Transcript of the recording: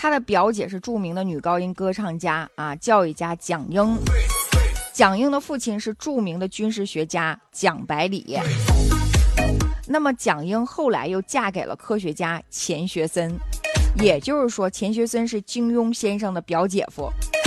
他的表姐是著名的女高音歌唱家啊，教育家蒋英。蒋英的父亲是著名的军事学家蒋百里。那么蒋英后来又嫁给了科学家钱学森，也就是说钱学森是金庸先生的表姐夫。